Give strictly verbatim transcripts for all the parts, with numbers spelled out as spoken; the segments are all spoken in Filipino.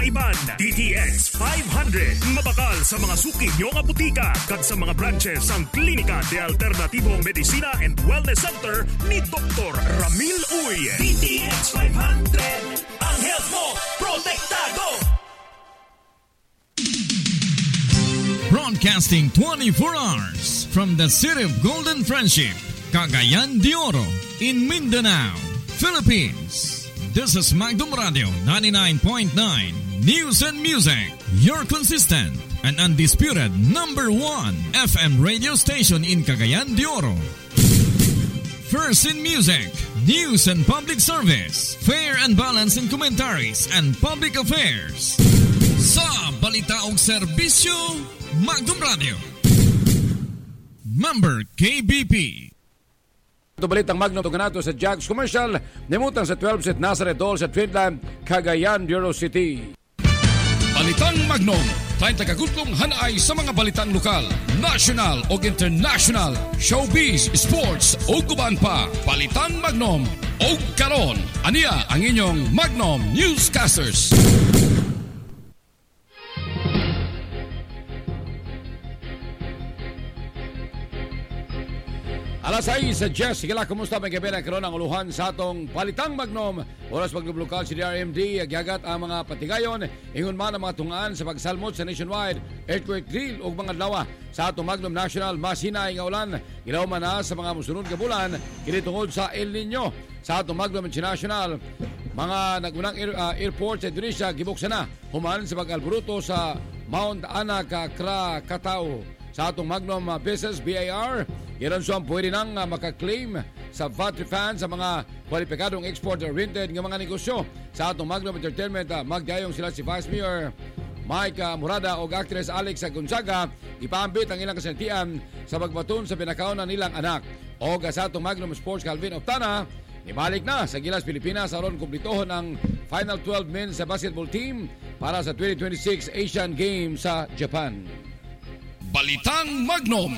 mga iban. D T X five hundred. Mabakal sa mga suki nyo nga butika kag sa mga branches ang Klinika de Alternatibong Medisina and Wellness Center ni Doctor Ramil Uy. D T X five hundred. Ang health mo, protektado! Broadcasting twenty-four hours from the city of Golden Friendship, Cagayan de Oro, in Mindanao, Philippines. This is Magdum Radio ninety-nine point nine News and Music, your consistent and undisputed number one F M radio station in Cagayan de Oro. First in music, news and public service, fair and balanced in commentaries and public affairs. Sa balita og serbisyo, Magdum Radio. Member K B P. Ito balitang Magnum Tuganato sa Jags Commercial, nimutang sa twelve set Nazareth Hall sa Twinland, Cagayan de Oro City. Balitang Magnum, treinta kagutlong hanay sa mga balitang lokal, national o international, showbiz, sports o guban pa. Balitang Magnum o karon. Aniya ang inyong Magnum Newscasters. Alas sais sa Jess, sige lang, kumusta may gabi na karoon ang uluhan sa atong Balitang Magnum. Oras maglublocal si D R M D, agyagat ang mga patigayon, ingon man ang mga tungaan sa pagsalmot sa nationwide earthquake drill o mga lawa sa atong Magnum National. Mas hinay nga ulan, gilaw man na sa mga musunod ka bulan, kinitungod sa El Nino. Sa atong Magnum International, mga nagunang air, uh, airport sa Indonesia, gibuksan na, human sa pag-alburuto sa Mount Anak, Krakatau. Sa atong Magnum uh, Business B A R, ilan siyang pwede nang uh, makaklaim sa V A T refund sa mga kwalipikadong export-oriented ng mga negosyo. Sa atong Magnum Entertainment, uh, magdayong sila si Vice Mayor Mike uh, Murada o actress Alex Gonzaga, ipaambit ang ilang kasantian sa pagbaton sa pinakaon nilang anak. O sa atong Magnum Sports, Calvin Oftana, ibalik na sa Gilas, Pilipinas aron kumplitohon ang Final twelve men's sa basketball team para sa twenty twenty-six Asian Games sa Japan. Balitang Magnum.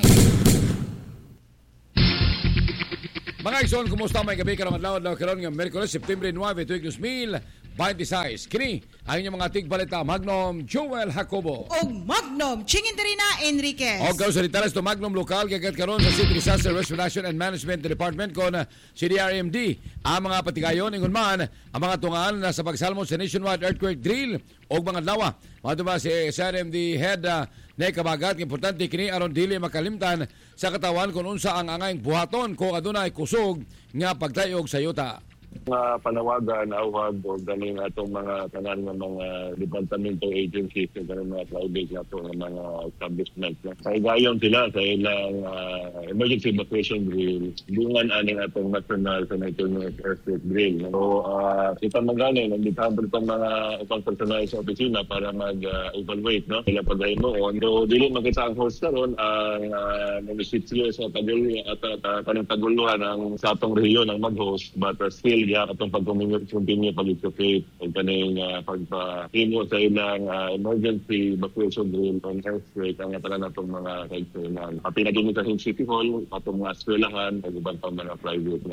Mga igsoon, kumusta may gabi karong adlaw-adlaw karon nga Miyerkules, September nine, tuig two thousand twenty-six. Kini ang inyong mga tigbalita, Magnum Joel Jacobo o Magnum Chinginterina Enriquez. O gawin sa litaras to Magnum Lokal kagat karon sa City Disaster Restoration and Management Department kon si D R M D. Ang mga patigayon ingon man ang mga tungaan na sa pagsalmot sa nationwide earthquake drill o mga lawa. Matuba si S R M D head uh, na kabagat, importante kini aron dili makalimtan sa katawan kung unsa ang angayng buhaton kung adunay kusog nga pagtayog sa yuta. Mga panawagan, awag o galing atong mga tanan ng mga departamento agencies sa ganun mga private na ito ng mga establishment. Kaigayon sila sa ilang uh, emergency evacuation drill, bungan aning atong national sanitary earthquake drill. So, uh, kita maganin, nanditahan po itong mga itong personal sa opisina para mag-evaluate, uh, no? Sila pag-ahin mo. So, dili makita ang host karon ang uh, munisipyo sa Taguluhan at uh, kanang Taguluhan ang sa atong rehiyon ang mag-host, but uh, still yeah, atong pag-continue pag-educate o kaning uh, pagpa-himo sa ilang uh, emergency evacuation drill on earthquake ang tanan natong mga kailangan. Pati naging sa City Hall, atong mga eskwelahan, pag-uban pa mga private.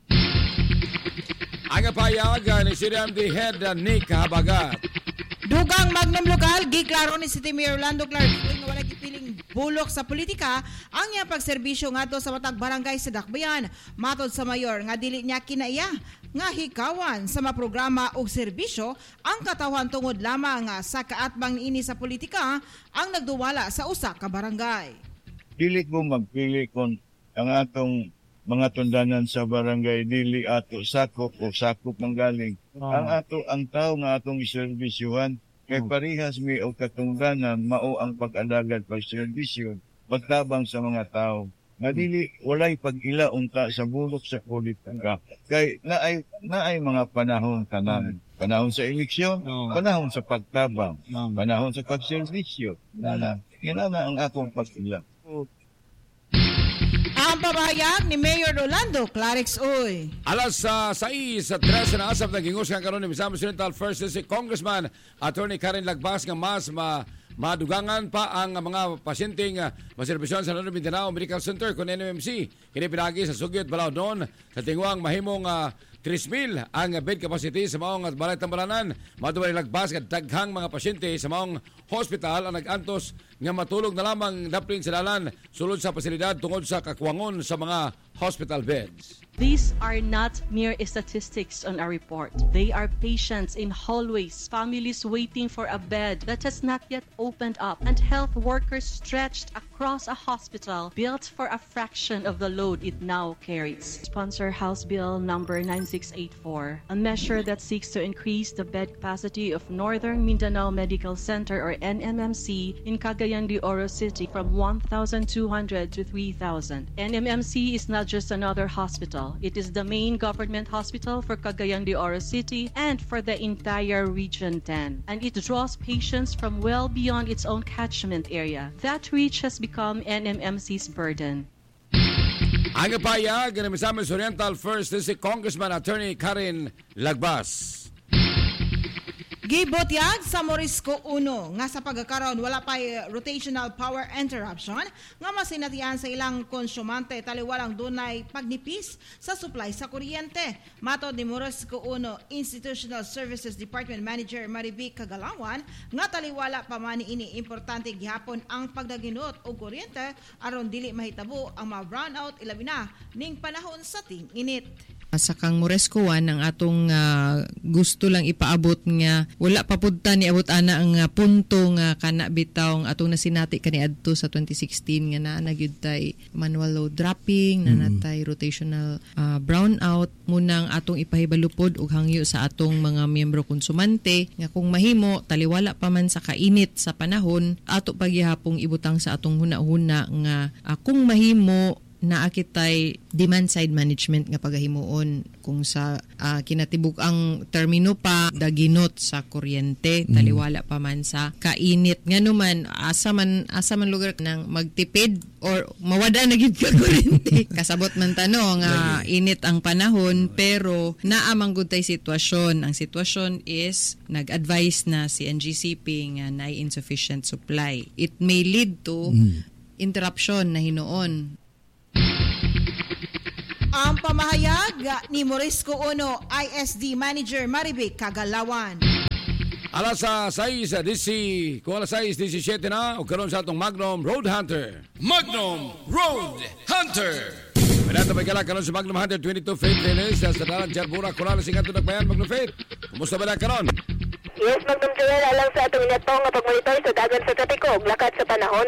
Ang payagan ni C D M D Head Nick Habagat. Dugang Magnum Lokal, giklaro ni City Mayor Orlando Clark nga wala gipiling bulok sa politika ang iya pagserbisyo ngadto sa matag barangay sa Dakbayan. Matod sa mayor nga dili niya kinaiya nga hikawan sa mga programa o serbisyo ang katawan tungod lamang sa kaatbang niini sa politika ang nagduwala sa usa ka barangay. Dili ko magpili kung ang atong mga tundanan sa barangay dili ato sakop o sakop ng galing. Oh. Ang ato ang tao nga atong iserbisyuhan kay parihas mi og katungdanan mao ang pag-alagad pag-serbisyo pagtabang sa mga tao. Nga dili walay pag-ila unta sa bulok sa politika. Kay naay naay mga panahon tanan. Panahon sa eleksyon, oh. Panahon sa pagtabang, oh. Panahon sa pagserbisyo. Nana, yan na ang akong pag-ila. Oh. Ang pabahayag ni Mayor Orlando Clarix Uy. Alas sa uh, sais at tres na asap na gingus nga karon ni Misamis Oriental First District Congressman Attorney Karen Lagbas nga mas ma madugangan pa ang mga pasyenteng uh, maserbisyon sa Northern Mindanao Medical Center kon N M M C. Kini pinagi sa Sugyot Balaodon sa tingwang mahimong uh, three thousand ang bed capacity sa maong balay tambalan. Matubay lagbas kad daghang mga pasyente sa maong hospital ang nag-antos nga matulog na lamang dapling sa dalan sulod sa pasilidad tungod sa kakuwangon sa mga hospital beds. These are not mere statistics on our report. They are patients in hallways, families waiting for a bed that has not yet opened up, and health workers stretched across a hospital built for a fraction of the load it now carries. Sponsor House Bill number nine six eight four, a measure that seeks to increase the bed capacity of Northern Mindanao Medical Center or N M M C in Cagayan de Oro City from one thousand two hundred to three thousand. N M M C is not just another hospital. It is the main government hospital for Cagayan de Oro City and for the entire Region ten. And it draws patients from well beyond its own catchment area. That reach has become N M M C's burden. Ang payag ng Misamis Oriental First is si Congressman Attorney Karen Lagbas. Gibotyag sa Morisco uno nga sa pagkakaroon wala pa rotational power interruption nga masinatian sa ilang konsumante taliwalang dunay pagnipis sa supply sa kuryente. Matod ni Morisco uno Institutional Services Department Manager Marivic Kagalawan nga taliwala pa man ini importante gihapon ang pagdaginot og kuryente aron dili mahitabo ang mga brownout ilabi na ning panahon sa ting-init. Sa kang Moresco one ang atong uh, gusto lang ipaabot nga wala pa pud ta ni abot ana ang uh, punto nga kana bitaw ang atong nasinati kaniadto sa twenty sixteen nga naa na gyud tay manual load dropping na mm-hmm. natay rotational uh, brownout munang atong ipahibalupod og hangyo sa atong mga miyembro konsumante nga kung mahimo taliwala pa man sa kainit sa panahon ato paghihapong ibutang sa atong hunahuna nga uh, kung mahimo naakitay demand side management nga pagahimuon kung sa uh, kinatibuk ang termino pa daginot sa kuryente taliwala pa man sa kainit nga naman asa man asa man lugar nang magtipid or mawada na gid ka kuryente kasabot man tano nga init ang panahon pero naa man gud tay sitwasyon ang sitwasyon is nag-advise na si N G C P nga na insufficient supply. It may lead to mm. interruption na hinuon. Ang pamahayag ni Morisco uno I S D Manager Marivic Kagalawan. Alas sa sais, disi, kung alas sais, disisiete na, o karoon sa atong Magnum Road Hunter. Magnum Road Hunter. Pinata may kala karoon sa Magnum Hunter twenty-two Faith Tennis, sa dalang Jarbura, Kulala, Singato, Nagbayan, Magnum Faith. Kumusta ba na karoon? Yes, Magnum Joel, alang sa atong inatong nga pagmonitor sa dagan sa trapiko, lakad sa panahon.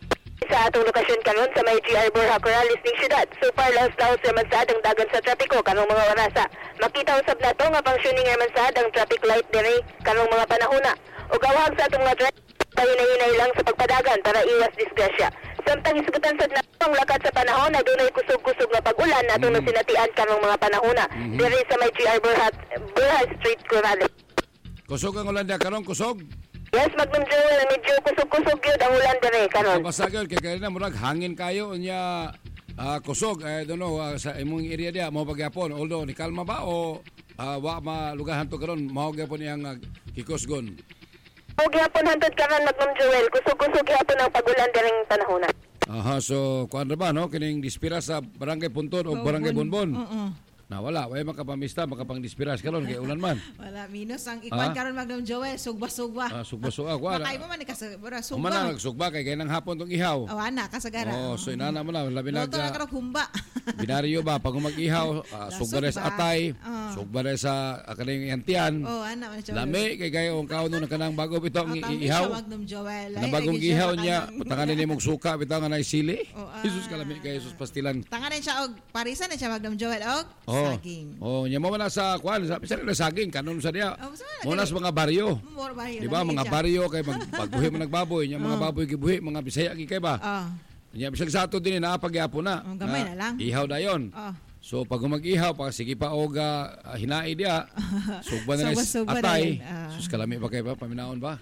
Sa atong lokasyon karon sa may G R Borja Corrales ning syudad. So far laos-laos naman sa atong dagan sa trapiko kanong mga orasa. Makita usab nato nga functioning naman sa atong traffic light diri kanong mga panahona. Ug awag sa atong mga driver pahinay-hinay lang sa pagpadagan para iwas disgrasya. Samtang isgutan sad natong lakad sa panahon na dunay kusog-kusog nga pag-ulan atong mm. nasinatian kanong mga panahona mm-hmm. diri sa may G R Borja Borja Street Corrales. Kusog ang ulan niya karon kusog. Yes, Magnum Joel, medyo kusog-kusog yun ang ulan din eh, karon. Basta yun, kaya kaya na murag hangin kayo niya uh, kusog, I don't know, uh, sa imong area dia, mo pagyapon, although ni kalma ba o uh, wa malugahan to karon, mao gyapon niyang uh, kikusgon. Mao gyapon hantod karon Magnum Joel, kusog-kusog gyapon ang pagulan diring panahona. Aha, so kuan ra ba no, kining dispira sa Barangay Puntod o Barangay Bonbon. Uh-uh. Na wala, way makapamista, makapang-dispiras karon kay ulan man. Wala minus ang ikwan karon Magnum Joel, sugba-sugba. Ah, sugba-sugba ko. Makay mo man ni kasagara sugba. Umana nagsugba kay kay nang hapon tong ihaw. Oh, ana kasagara. Oh, so inana mo na labi nag. Motor ka humba. Binaryo ba pag mag-ihaw, uh, sugba res atay, oh. Sugba res sa kaning yantian. Oh, ana man siya. Lami kay gayo ang kaon no kanang bago bitaw ang ihaw. Magnum Joel. Na bagong ihaw niya, patangan ni mong suka bitaw nga nay sili. Jesus kalami kay Jesus pastilan. Tanganan siya og parisan ni siya Magnum Joel og saging. Oh, nya mo na sa kwan, sa sa saging kanon sa diya. Mo na sa mga baryo. Di ba mga baryo kay mag pagbuhi mo nagbaboy, nya mga baboy gibuhi, mga Bisaya gi kay ba? Ah. Nya bisag sa ato din na pagyapon na. Gamay na lang. Ihaw dayon. Ah. So pag mag-ihaw pa sige pa og uh, hinai dia. Sugba na atay. Ah. Sus kalami ba kay ba paminaon ba?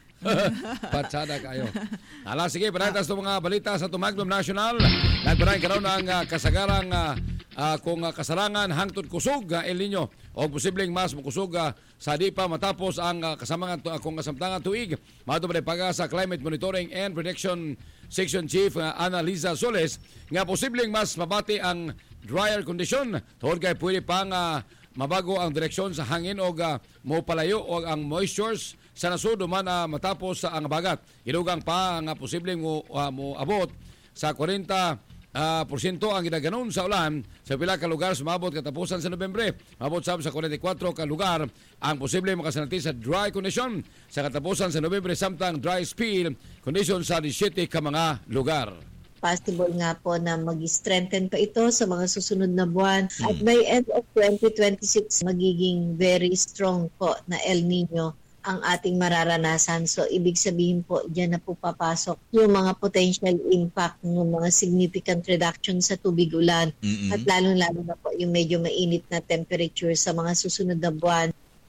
Patsada kayo. Ala sige, panatas to mga balita sa Magnum National. Nagbaray karon ang uh, kasagarang uh, uh, kung uh, kasarangan hangtod kusog uh, El Nino o posibleng mas makusog uh, sa di pa matapos ang uh, kasamangan to, uh, kung kasamtangan tuig. Mato pa paga sa Climate Monitoring and Prediction Section Chief uh, Annalisa Soles nga posibleng mas mabati ang drier condition tungod kay pwede pang uh, mabago ang direksyon sa hangin o uh, mopalayo o ang moistures sa nasud man uh, matapos sa uh, ang bagat. Idugang pa ang uh, posibleng mo, uh, mo abot sa forty Uh, porsyento ang ginaganon sa ulan sa pila ka lugar sumabot katapusan sa Nobyembre. Mabot sab sa forty-four ka lugar ang posible makasanati sa dry condition sa katapusan sa Nobyembre samtang dry spell condition sa seventeen ka mga lugar. Possible nga po na mag-strengthen pa ito sa mga susunod na buwan. Hmm. At by end of twenty twenty-six, magiging very strong po na El Nino ang ating mararanasan. So, ibig sabihin po, dyan na po papasok yung mga potential impact ng mga significant reduction sa tubig ulan. Mm-hmm. At lalong-lalo na po yung medyo mainit na temperature sa mga susunod na buwan.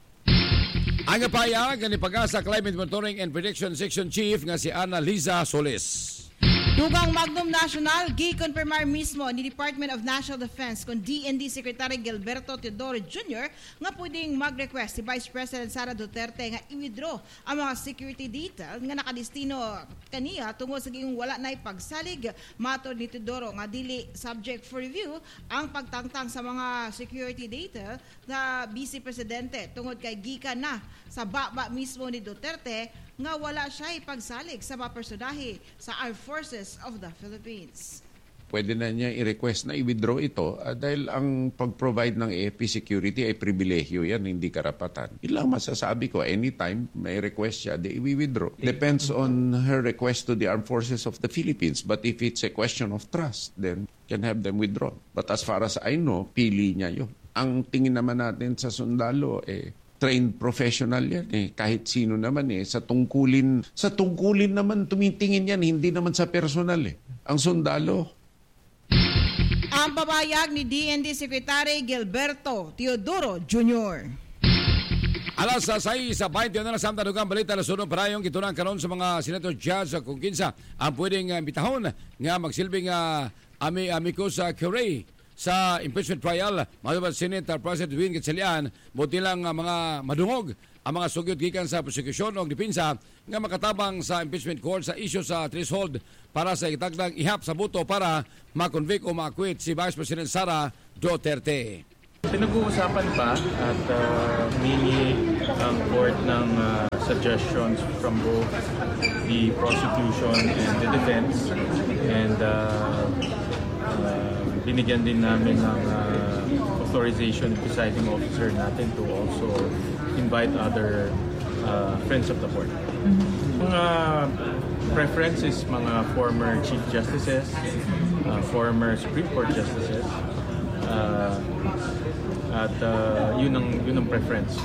Ang payag ni Pag-asa Climate Monitoring and Prediction Section Chief nga si Ana Liza Solis. Dugang Magnum National, gi-confirmar mismo ni Department of National Defense kung D N D Secretary Gilberto Teodoro Junior nga pwedeng mag-request si Vice President Sara Duterte nga i-withdraw ang mga security detail nga nakadestino kaniya tungod sa giyong wala na ipagsalig. Matod ni Teodoro nga dili subject for review ang pagtangtang sa mga security detail na Vice Presidente tungod kay gikan na sa baba mismo ni Duterte nga wala siya ipagsalig sa mga personahe sa Armed Forces of the Philippines. Pwede na niya i-request na i-withdraw ito uh, dahil ang pag-provide ng A F P security ay pribilehyo yan, hindi karapatan. Ilang masasabi ko, anytime may request siya, di i-withdraw. Depends on her request to the Armed Forces of the Philippines. But if it's a question of trust, then can have them withdraw. But as far as I know, pili niya yun. Ang tingin naman natin sa sundalo, eh, trained professional yan eh. Kahit sino naman eh. Sa tungkulin, sa tungkulin naman tumitingin yan, hindi naman sa personal eh. Ang sundalo. Ang pabayag ni D N D Secretary Gilberto Teodoro Junior Alas sa sais sa twenty-one na samtang dugang balita na sunod parayong kitunang karon sa mga senator judge kung kinsa ang pwedeng uh, bitahon nga magsilbing uh, ami amiko sa Curie sa impeachment trial. Matubad Senate President Win Gatchalian, buti lang uh, mga madungog ang mga sugyot gikan sa prosecution o depensa nga makatabang sa impeachment court sa issue sa threshold para sa itagdag ihap sa buto para makonvict o ma-acquit si Vice President Sara Duterte. Pinag-uusapan pa at uh, humingi ang court ng uh, suggestions from both the prosecution and the defense, and uh, uh, binigyan din namin ng uh, authorization ng presiding officer natin to also invite other uh, friends of the court. Mm-hmm. Mga preference is mga former chief justices, uh, former Supreme Court justices, uh, at uh, yun ang yun ang preference.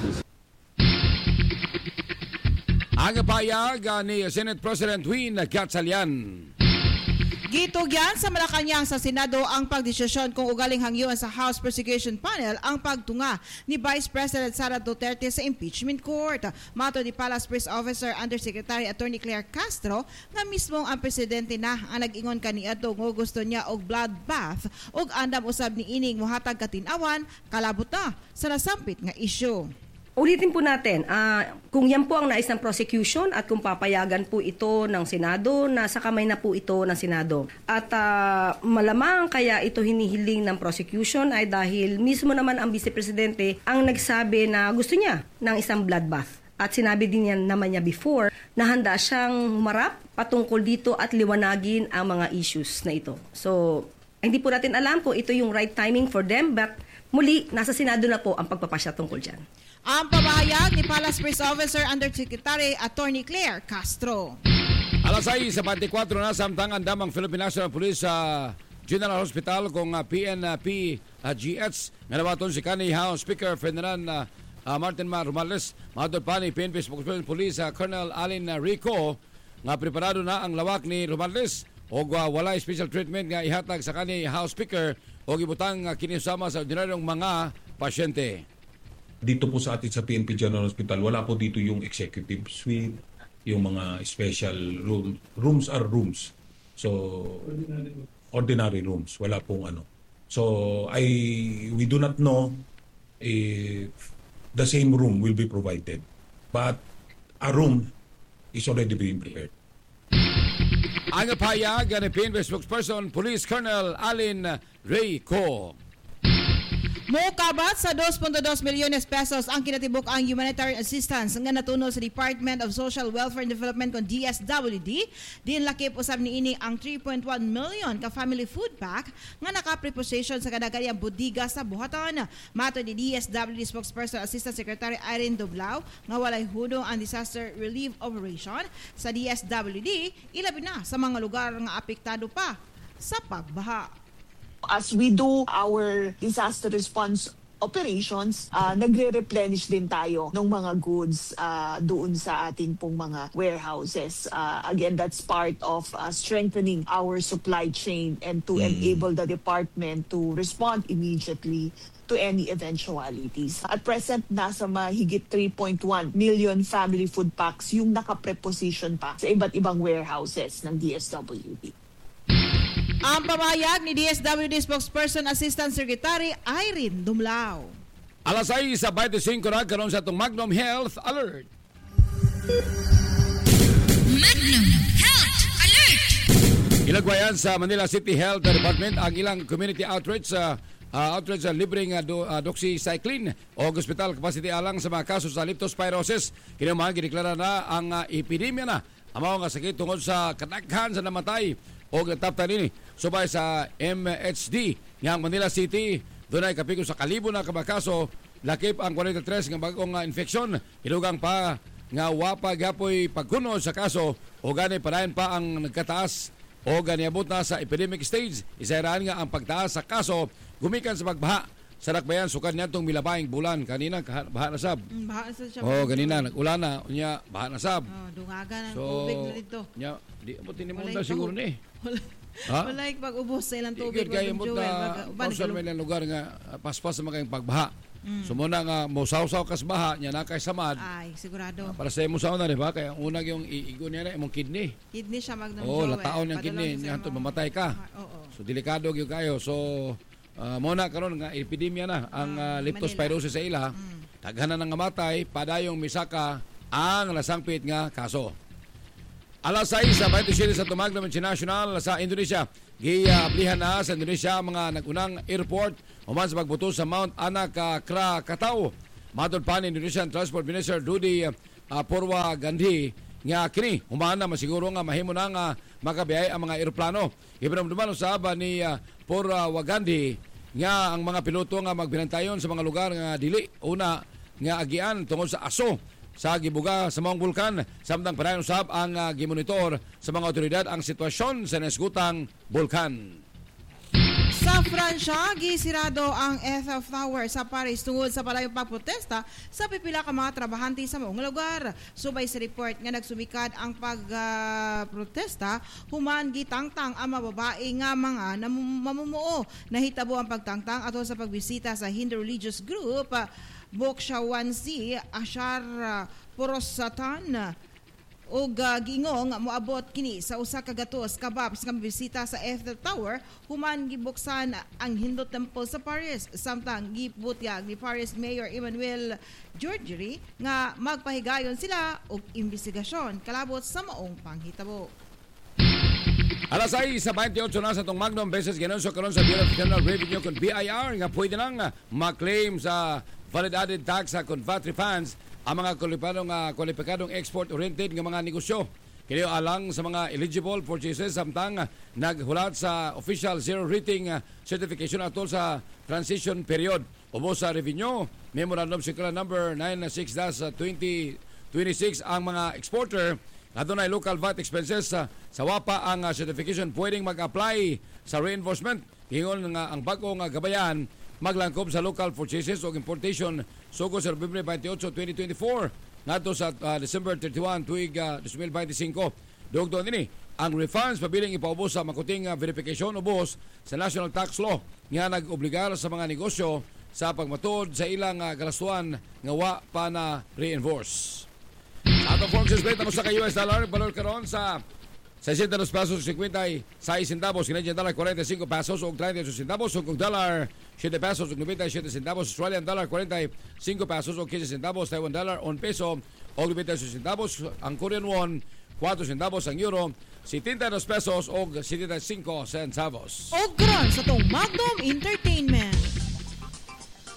Ang payag ni Senate President Win Gatchalian. Gitugyan sa Malacañang sa Senado ang pagdesisyon kung ugaling hangyuan sa House Prosecution Panel ang pagtunga ni Vice President Sara Duterte sa impeachment court. Mato ni Palace Press Officer Undersecretary Attorney Claire Castro nga mismong ang presidente na ang nag-ingon kaniadto nga gusto niya og bloodbath ug andam usab ni ining mohatag katinawan kalabot na sa nasampit nga issue. Ulitin po natin, uh, kung yan po ang nais ng prosecution at kung papayagan po ito ng Senado, nasa kamay na po ito ng Senado. At uh, malamang kaya ito hinihiling ng prosecution ay dahil mismo naman ang Vice Presidente ang nagsabi na gusto niya ng isang bloodbath. At sinabi din niya naman niya before na handa siyang humarap patungkol dito at liwanagin ang mga issues na ito. So, hindi po natin alam kung ito yung right timing for them, but muli, nasa Senado na po ang pagpapasya tungkol dyan. Ang pabahayag ni Palace Press Officer Undersecretary Attorney Claire Castro. Alas sais sa twenty-four na samtang andam ang Philippine National Police sa uh, General Hospital kung uh, P N P uh, G H nga nabaton si kanhi House Speaker Ferdinand uh, uh, Martin Ma Romales. Matod pa ni P N P Spokesperson Police uh, Colonel Alin uh, Rico nga preparado na ang lawak ni Romales o uh, wala special treatment nga ihatag sa kanhi House Speaker o gibutang uh, kinisama sa ordinaryong mga pasyente. Dito po sa atin sa P N P General Hospital, wala po dito yung executive suite, yung mga special room. Rooms are rooms. So, ordinary, ordinary rooms. Wala pong ano. So, I we do not know if the same room will be provided. But a room is already being prepared. Ang payag ni P N P spokesperson Police Colonel Alin Ray Co. Mokabat sa two point two milyones pesos ang kinatibuk ang humanitarian assistance nga natuno sa Department of Social Welfare and Development kon D S W D. Din lakip usab niini ang three point one million ka family food pack nga naka-preposition sa kadagayang budiga sa buhaton. Mato ni D S W D spokesperson Assistant Secretary Irene Doblao nga walay hudong ang disaster relief operation sa D S W D, ilabi na sa mga lugar nga apektado pa sa pagbaha. As we do our disaster response operations, uh, nagre-replenish din tayo ng mga goods uh, doon sa ating pong mga warehouses. Uh, again, that's part of uh, strengthening our supply chain and to mm. enable the department to respond immediately to any eventualities. At present, nasa mahigit three point one million family food packs yung nakapreposition pa sa iba't ibang warehouses ng D S W D. Ang pamayag ni D S W D spokesperson Assistant Secretary Irene Dumlao. Alas sais sa twenty-five na karon sa itong Magnum Health Alert. Magnum Health Alert! Ilagwayan sa Manila City Health Department ang ilang community outreach sa uh, outreach sa libreng uh, do, uh, doxycycline o hospital capacity alang sa mga kaso sa leptospirosis. Kinamahan gideklara na ang uh, epidemya na ang mga sakit tungod sa kadaghan sa namatay o nataptan nini. Subay sa M H D ng Manila City, doon ay kapiko sa kalibo na kabakaso, lakip ang forty-three nga bagong uh, infeksyon, ilugang pa nga wapa gapoy pagkunod sa kaso o gani padayon pa ang nagkataas o ganiabot na sa epidemic stage. Isairaan nga ang pagtaas sa kaso gumikan sa pagbaha sa Dakbayan sukad niyatong milabaing bulan kanina baha na sab. Mm, baha na siya. Oh, ganina nag-ulan na unya baha na sab. Oh, dungagan ang so, tubig dito. Nya di mo tinimonda siguro ni. Ha? Wala yung pag-ubos sa ilang tubig. Kaya mo na pausal may ilang lugar nga paspas sa mga pagbaha. Mm. So muna nga mosaw-saw kas baha nya na kay samad. Ay, sigurado. Uh, para sa imo saw na di ba kaya unang yung iigo niya na imong kidney. Kidney siya Magnum Oh, Joel. lataon yung kidney nya hantud mamatay ka. Oo. So delikado gyud kayo. So Uh, muna karon nga epidemya na ang uh, leptospirosis sa ila. Mm. Daghan na nga matay, padayong misaka ang nasangpit nga kaso. Alas sais sa twenty-seven sa Magnum International sa Indonesia. Giablihan na sa Indonesia mga nagunang airport human sa pagbuto sa Mount Anak uh, Krakatau. Matod pa ni Indonesian Transport Minister Dudi uh, Purwa Gandhi nga kini human na masiguro nga mahimo na nga makabiyay ang mga eroplano. Ibinamduman sa aba ni uh, Purwa Gandhi nga ang mga piloto nga magbinantayon sa mga lugar nga dili una nga agian tungod sa aso sa gibuga sa mga bulkan samtang padayon usab ang uh, gimonitor sa mga otoridad ang sitwasyon sa nasgutang bulkan. Sa Pransya, gisirado ang Eiffel Tower sa Paris tungod sa palayong pagprotesta sa pipila ka mga trabahante sa maong lugar. Subay sa report nga nagsumikad ang pagprotesta, uh, human gitangtang ang mababae nga mga mamumuo. Nahitabo ang pagtangtang ato sa pagbisita sa Hindu religious group uh, Bokshawansi Ashar uh, Purosatan og uh, giingong moabot kini sa usa ka gatos ka babs nga bisita sa Eiffel Tower human gibuksan ang Hindu temple sa Paris samtang gibutyag ni Paris Mayor Emmanuel Giorgieri nga magpahigayon sila og imbestigasyon kalabot sa maong panghitabo. Alas sais sa twenty-eight na sa itong Magnum beses ginunso karon sa Bureau of Internal Revenue kon B I R nga pwede nang ma-claim sa valid added tax sa kon V A T refunds ang mga kwalipikadong, uh, kwalipikadong export-oriented ng mga negosyo. Kini alang sa mga eligible purchases samtang uh, naghulat sa official zero rating uh, certification atol sa transition period. Ubos sa revenue, Memorandum Circular number ninety-six dash twenty twenty-six ang mga exporter adunay local V A T expenses uh, sa wapa ang uh, certification pwedeng mag-apply sa reinforcement. Ingon nga ang bagong uh, gabayan maglangkob sa local purchases o importation sugo sa Nobyembre twenty-eight, twenty twenty-four ngadto sa uh, December thirty-one tuig uh, twenty twenty-five. Dugtong ini ang refunds pabiling ipaubos sa makuting uh, verification ubos sa national tax law nga nag-obligar sa mga negosyo sa pagmatod sa ilang uh, galastuan nga wa pa na reinforce. Sa atong foreign exchange rate sa U S dollar balor karon sa sesenta pesos fifty-six centavos, Canadian dollar forty-five pesos ug thirty centavos ug dollar seven pesos ug ninety-seven centavos, Australian dollar forty-five pesos ug fifty centavos, Taiwan dollar one peso ug ninety-seven centavos, ang Korean won four centavos, ang euro seventy-two pesos ug seventy-five centavos. Og karon sa tong Magnum Entertainment.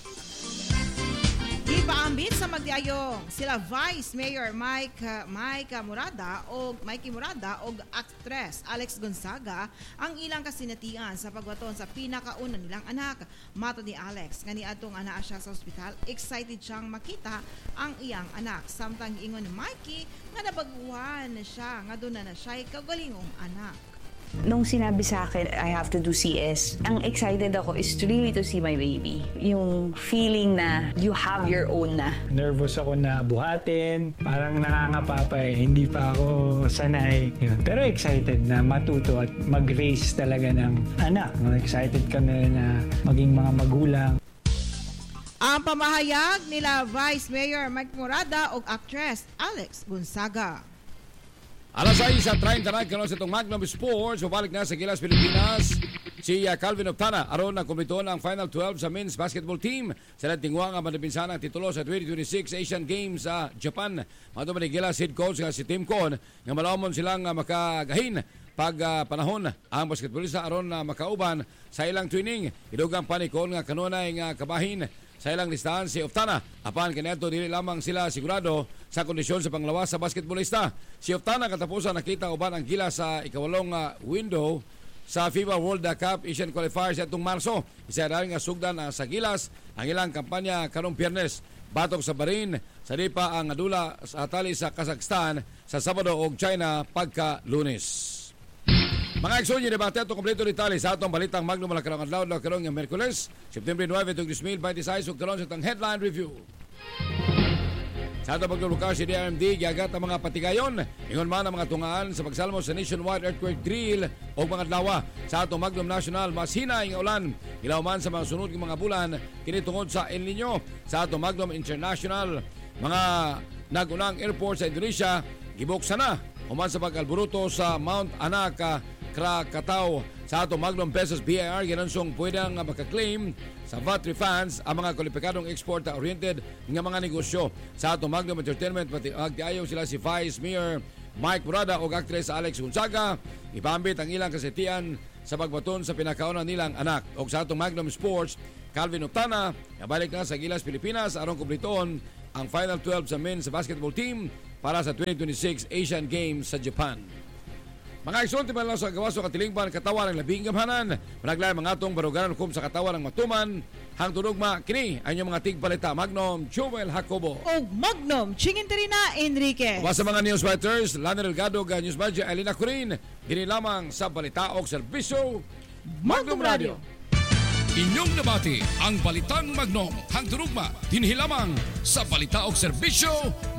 sa magdiayong sila Vice Mayor Mike uh, Mike Murada o Mikey Murada o actress Alex Gonzaga ang ilang kasinatian sa pagwaton sa pinakauna nilang anak. Mato ni Alex nga niadtong anaa siya sa ospital, excited siyang makita ang iyang anak. Samtang ingon ni Mikey nga nabaguhan na siya nga doon na na siya kagalingong anak. Nung sinabi sa akin, I have to do C S, ang excited ako is really to see my baby. Yung feeling na you have your own na. Nervous ako na buhatin, parang nakangapa pa eh, hindi pa ako sanay. Yun. Pero excited na matuto at mag-raise talaga ng anak. Excited kami na maging mga magulang. Ang pamahayag nila Vice Mayor Mike Murada o actress Alex Gonzaga. Alas sais at treinta na karon sa itong Magnum Sports. Mabalik na sa Gilas, Pilipinas. Si uh, Calvin Octana aron na kumplito ang Final twelve sa men's basketball team. Sa tingwang ang manipinsan ang titulo sa twenty twenty-six Asian Games sa uh, Japan. Mato man ni Gilas head coach nga si Tim Con nga malawon silang uh, makagahin pag uh, panahon ang basketballista aron na uh, makauban sa ilang training. Idugang panikon nga kanunay nga kabahin sa ilang listahan si Oftana. Apan kanadto dili lamang sila sigurado sa kondisyon sa panglawas sa basketballista. Si Oftana katapusan nakita uban ang Gilas sa ikawalong uh, window sa FIBA World Cup Asian Qualifiers atong Marso. Isa rin nga sugdan uh, sa Gilas ang ilang kampanya karong Biyernes. Batok sa Bahrain, sa dipa ang adula sa tali sa Kazakhstan sa Sabado ug China pagka Lunes. Mga aksyon yung debate ito kompleto detalye sa atong balitang Magnum Malakarang Adlaw na karong ng Merkules, September nine, twenty twenty-six ug karon sa tang headline review. Sa atong paglulukaw si D R M D giagat ang mga patigayon ingon man ang mga tungaan sa pagsalmo sa nationwide earthquake drill o mga adlaw. Sa atong Magnum National mas hinay nga ulan ilaw man sa mga sunod ng mga bulan kini tungod sa El Nino. Sa atong Magnum International mga nagunang airport sa Indonesia gibuksan na human sa pag-alburuto sa Mount Anak Krakatau. Sa ato Magnum Pesos B I R ginansong pwedeng makaklaim sa V A T refunds ang mga kwalipikadong export-oriented nga mga negosyo. Sa ato Magnum Entertainment magtiayong sila si Vice Mayor Mike Murada o actress Alex Gonzaga. Ipambit ang ilang kasetian sa pagbaton sa pinakauna nilang anak. O sa ato Magnum Sports, Calvin Octana nabalik na sa Gilas, Pilipinas aron kumplitoon ang Final twelve sa men's basketball team para sa twenty twenty-six Asian Games sa Japan. Mga isulti man lang sa gawaso katilingban katawan ng labing gamhanan. Managlay mga atong barugaran hukom sa katawan ng matuman. Hang tunugma kini ang inyong mga tigpalita Magnum Joel Jacobo o Magnum Chinginterina Enriquez. Wa sa mga news writers Lana Delgado ga News Badge Elena Corin. Dili lamang sa balita o serbisyo Magnum Radio. Inyong nabati ang Balitang Magnum. Hang tunugma dinhi lamang sa balita o serbisyo